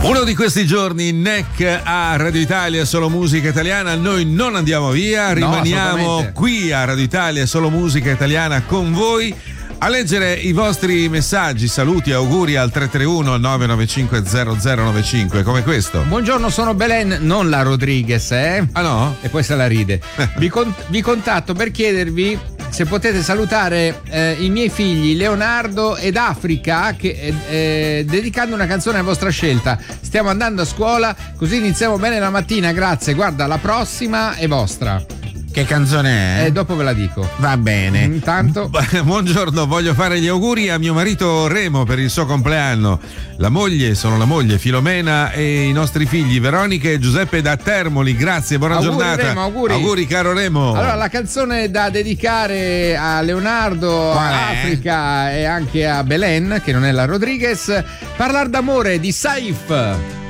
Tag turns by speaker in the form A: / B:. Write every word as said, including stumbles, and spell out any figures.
A: Uno di questi giorni N E C a Radio Italia Solo Musica Italiana. Noi non andiamo via, rimaniamo
B: no,
A: qui a Radio Italia Solo Musica Italiana con voi a leggere i vostri messaggi, saluti, auguri al tre tre uno nove nove cinque zero zero nove cinque, come questo.
B: Buongiorno, sono Belen, non la Rodriguez, eh?
A: Ah no?
B: E poi se la ride. vi, con- vi contatto per chiedervi se potete salutare eh, i miei figli Leonardo ed Africa, che, eh, eh, dedicando una canzone a vostra scelta. Stiamo andando a scuola, così iniziamo bene la mattina, grazie. Guarda, la prossima è vostra.
A: Che canzone è?
B: Eh, dopo ve la dico.
A: Va bene.
B: Intanto.
A: Buongiorno, voglio fare gli auguri a mio marito Remo per il suo compleanno. La moglie, sono la moglie, Filomena, e i nostri figli Veronica e Giuseppe da Termoli. Grazie, buona
B: auguri,
A: giornata.
B: Remo, auguri.
A: Auguri, caro Remo.
B: Allora, la canzone da dedicare a Leonardo,
A: Qual
B: a
A: è?
B: Africa e anche a Belen, che non è la Rodriguez, Parlar d'amore di Saif.